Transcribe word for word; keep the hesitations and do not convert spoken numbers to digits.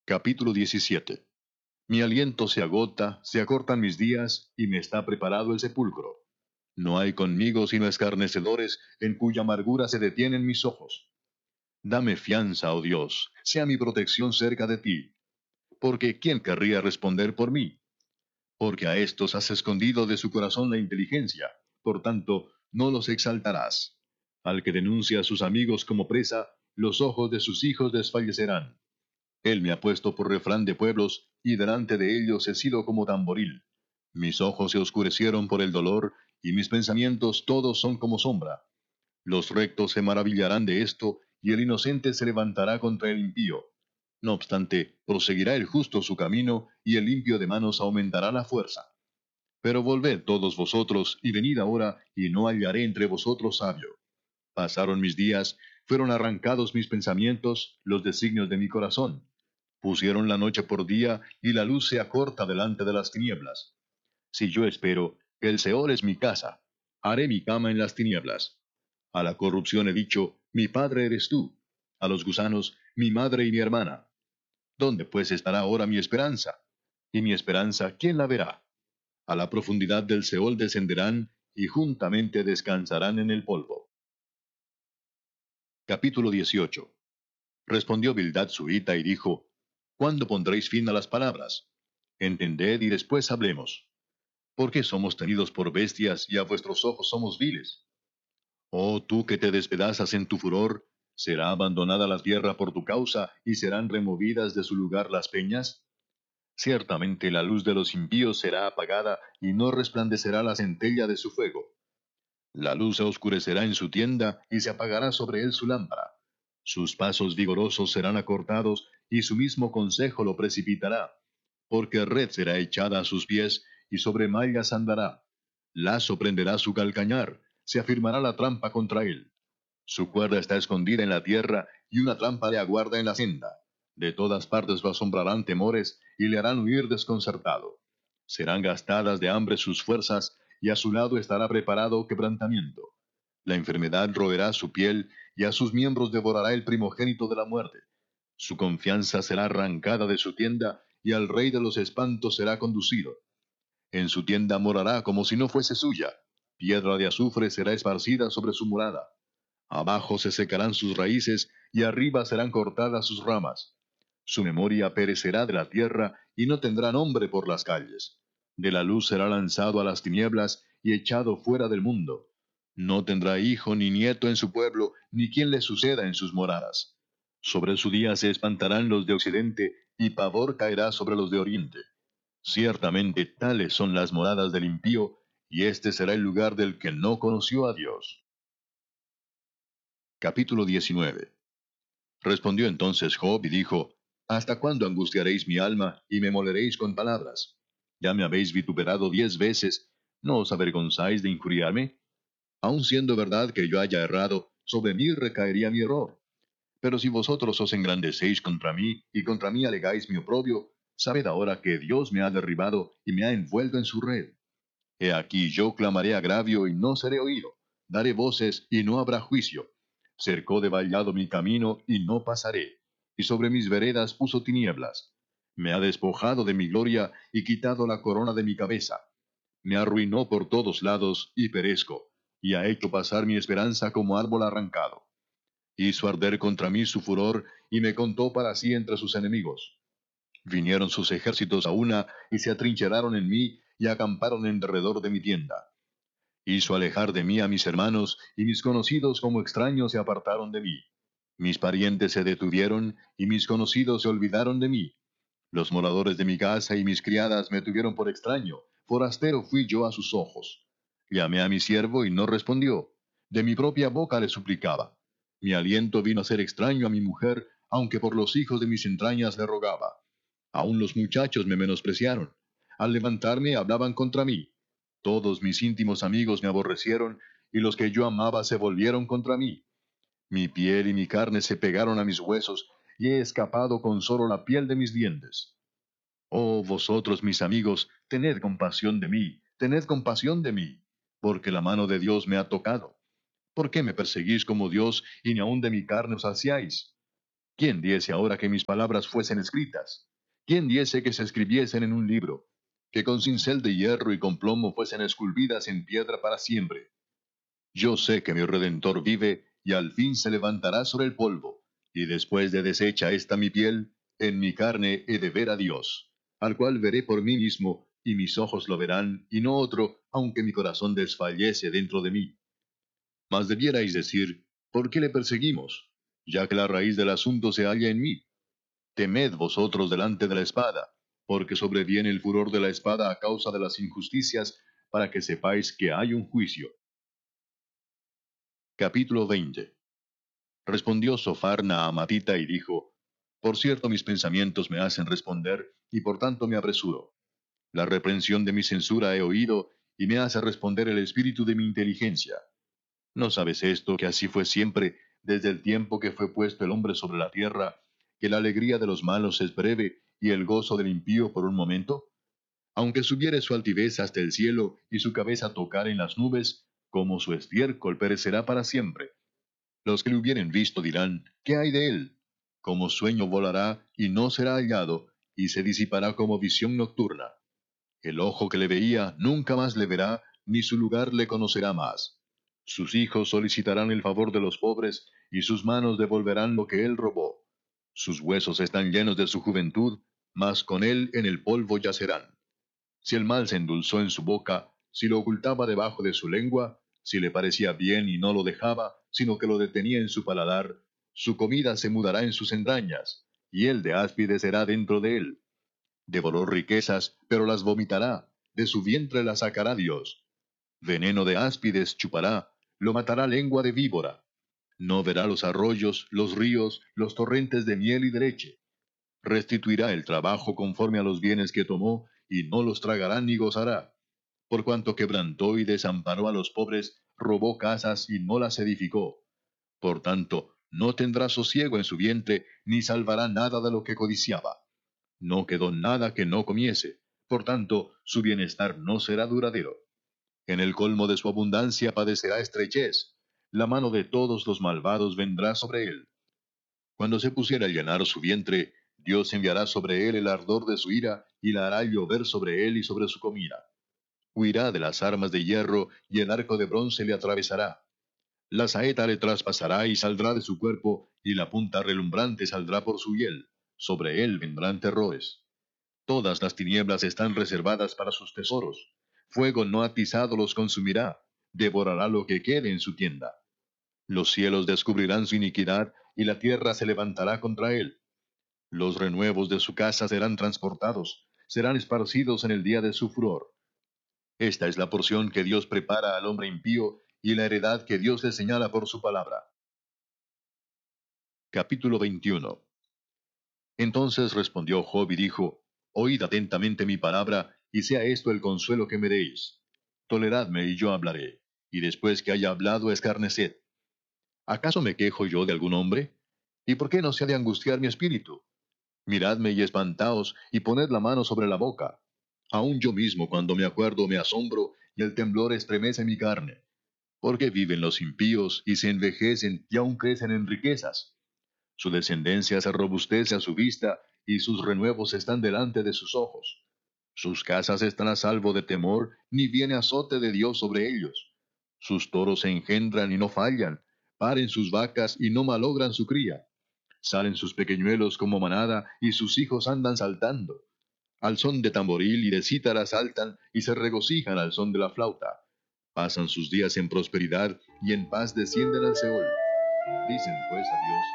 Capítulo diecisiete. Mi aliento se agota, se acortan mis días, y me está preparado el sepulcro. No hay conmigo sino escarnecedores, en cuya amargura se detienen mis ojos. Dame fianza, oh Dios, sea mi protección cerca de ti. Porque ¿quién querría responder por mí? Porque a estos has escondido de su corazón la inteligencia, por tanto, no los exaltarás. Al que denuncia a sus amigos como presa, los ojos de sus hijos desfallecerán. Él me ha puesto por refrán de pueblos, y delante de ellos he sido como tamboril. Mis ojos se oscurecieron por el dolor, y mis pensamientos todos son como sombra. Los rectos se maravillarán de esto, y el inocente se levantará contra el impío. No obstante, proseguirá el justo su camino, y el limpio de manos aumentará la fuerza. Pero volved todos vosotros, y venid ahora, y no hallaré entre vosotros sabio. Pasaron mis días, fueron arrancados mis pensamientos, los designios de mi corazón. Pusieron la noche por día, y la luz se acorta delante de las tinieblas. Si yo espero, el Seol es mi casa. Haré mi cama en las tinieblas. A la corrupción he dicho, mi padre eres tú. A los gusanos, mi madre y mi hermana. ¿Dónde pues estará ahora mi esperanza? Y mi esperanza, ¿quién la verá? A la profundidad del Seol descenderán, y juntamente descansarán en el polvo. Capítulo dieciocho. Respondió Bildad suita y dijo, ¿Cuándo pondréis fin a las palabras? Entended y después hablemos. ¿Por qué somos tenidos por bestias y a vuestros ojos somos viles? Oh tú que te despedazas en tu furor, ¿será abandonada la tierra por tu causa y serán removidas de su lugar las peñas? Ciertamente la luz de los impíos será apagada y no resplandecerá la centella de su fuego. La luz se oscurecerá en su tienda y se apagará sobre él su lámpara. Sus pasos vigorosos serán acortados y su mismo consejo lo precipitará. Porque red será echada a sus pies y sobre mallas andará. Lazo prenderá su calcañar, se afirmará la trampa contra él. Su cuerda está escondida en la tierra y una trampa le aguarda en la senda. De todas partes lo asombrarán temores y le harán huir desconcertado. Serán gastadas de hambre sus fuerzas y a su lado estará preparado quebrantamiento. La enfermedad roerá su piel y a sus miembros devorará el primogénito de la muerte. Su confianza será arrancada de su tienda y al rey de los espantos será conducido. En su tienda morará como si no fuese suya. Piedra de azufre será esparcida sobre su morada. Abajo se secarán sus raíces y arriba serán cortadas sus ramas. Su memoria perecerá de la tierra y no tendrá nombre por las calles. De la luz será lanzado a las tinieblas y echado fuera del mundo. No tendrá hijo ni nieto en su pueblo, ni quien le suceda en sus moradas. Sobre su día se espantarán los de occidente, y pavor caerá sobre los de oriente. Ciertamente tales son las moradas del impío, y este será el lugar del que no conoció a Dios. Capítulo diecinueve. Respondió entonces Job y dijo, ¿Hasta cuándo angustiaréis mi alma y me moleréis con palabras? Ya me habéis vituperado diez veces, ¿no os avergonzáis de injuriarme? Aun siendo verdad que yo haya errado, sobre mí recaería mi error. Pero si vosotros os engrandecéis contra mí, y contra mí alegáis mi oprobio, sabed ahora que Dios me ha derribado y me ha envuelto en su red. He aquí yo clamaré agravio y no seré oído, daré voces y no habrá juicio. Cercó de vallado mi camino y no pasaré, y sobre mis veredas puso tinieblas. Me ha despojado de mi gloria y quitado la corona de mi cabeza. Me arruinó por todos lados y perezco, y ha hecho pasar mi esperanza como árbol arrancado. Hizo arder contra mí su furor, y me contó para sí entre sus enemigos. Vinieron sus ejércitos a una, y se atrincheraron en mí, y acamparon en derredor de mi tienda. Hizo alejar de mí a mis hermanos, y mis conocidos como extraños se apartaron de mí. Mis parientes se detuvieron, y mis conocidos se olvidaron de mí. Los moradores de mi casa y mis criadas me tuvieron por extraño, forastero fui yo a sus ojos. Llamé a mi siervo y no respondió. De mi propia boca le suplicaba. Mi aliento vino a ser extraño a mi mujer, aunque por los hijos de mis entrañas le rogaba. Aun los muchachos me menospreciaron. Al levantarme hablaban contra mí. Todos mis íntimos amigos me aborrecieron, y los que yo amaba se volvieron contra mí. Mi piel y mi carne se pegaron a mis huesos, y he escapado con solo la piel de mis dientes. Oh vosotros mis amigos, tened compasión de mí, tened compasión de mí, porque la mano de Dios me ha tocado. ¿Por qué me perseguís como Dios, y ni aun de mi carne os saciáis? ¿Quién diese ahora que mis palabras fuesen escritas? ¿Quién diese que se escribiesen en un libro? Que con cincel de hierro y con plomo fuesen esculpidas en piedra para siempre. Yo sé que mi Redentor vive, y al fin se levantará sobre el polvo, y después de deshecha esta mi piel, en mi carne he de ver a Dios, al cual veré por mí mismo, y mis ojos lo verán, y no otro, aunque mi corazón desfallece dentro de mí. Mas debierais decir, ¿por qué le perseguimos? Ya que la raíz del asunto se halla en mí. Temed vosotros delante de la espada, porque sobreviene el furor de la espada a causa de las injusticias, para que sepáis que hay un juicio. Capítulo veinte. Respondió Sofarna a Amatita y dijo, Por cierto mis pensamientos me hacen responder, y por tanto me apresuro. La reprensión de mi censura he oído, y me hace responder el espíritu de mi inteligencia. ¿No sabes esto, que así fue siempre, desde el tiempo que fue puesto el hombre sobre la tierra, que la alegría de los malos es breve, y el gozo del impío por un momento? Aunque subiere su altivez hasta el cielo, y su cabeza tocar en las nubes, como su estiércol perecerá para siempre. Los que le hubieren visto dirán, ¿qué hay de él? Como sueño volará, y no será hallado, y se disipará como visión nocturna. El ojo que le veía nunca más le verá, ni su lugar le conocerá más. Sus hijos solicitarán el favor de los pobres, y sus manos devolverán lo que él robó. Sus huesos están llenos de su juventud, mas con él en el polvo yacerán. Si el mal se endulzó en su boca, si lo ocultaba debajo de su lengua, si le parecía bien y no lo dejaba, sino que lo detenía en su paladar, su comida se mudará en sus entrañas, y él de áspides será dentro de él. Devoró riquezas, pero las vomitará, de su vientre las sacará Dios. Veneno de áspides chupará, lo matará lengua de víbora. No verá los arroyos, los ríos, los torrentes de miel y de leche. Restituirá el trabajo conforme a los bienes que tomó, y no los tragará ni gozará. Por cuanto quebrantó y desamparó a los pobres, robó casas y no las edificó. Por tanto, no tendrá sosiego en su vientre, ni salvará nada de lo que codiciaba. No quedó nada que no comiese, por tanto, su bienestar no será duradero. En el colmo de su abundancia padecerá estrechez. La mano de todos los malvados vendrá sobre él. Cuando se pusiera a llenar su vientre, Dios enviará sobre él el ardor de su ira, y la hará llover sobre él y sobre su comida. Huirá de las armas de hierro, y el arco de bronce le atravesará. La saeta le traspasará y saldrá de su cuerpo, y la punta relumbrante saldrá por su hiel. Sobre él vendrán terrores. Todas las tinieblas están reservadas para sus tesoros. Fuego no atizado los consumirá. Devorará lo que quede en su tienda. Los cielos descubrirán su iniquidad, y la tierra se levantará contra él. Los renuevos de su casa serán transportados, serán esparcidos en el día de su furor. Esta es la porción que Dios prepara al hombre impío, y la heredad que Dios le señala por su palabra. Capítulo veintiuno. Entonces respondió Job y dijo, Oíd atentamente mi palabra, y sea esto el consuelo que me deis. Toleradme y yo hablaré, y después que haya hablado escarneced. ¿Acaso me quejo yo de algún hombre? ¿Y por qué no se ha de angustiar mi espíritu? Miradme y espantaos, y poned la mano sobre la boca. Aun yo mismo cuando me acuerdo me asombro, y el temblor estremece mi carne. Porque viven los impíos, y se envejecen, y aun crecen en riquezas. Su descendencia se robustece a su vista, y sus renuevos están delante de sus ojos. Sus casas están a salvo de temor, ni viene azote de Dios sobre ellos. Sus toros se engendran y no fallan, paren sus vacas y no malogran su cría. Salen sus pequeñuelos como manada, y sus hijos andan saltando. Al son de tamboril y de cítara saltan, y se regocijan al son de la flauta. Pasan sus días en prosperidad, y en paz descienden al Seol. Dicen pues a Dios,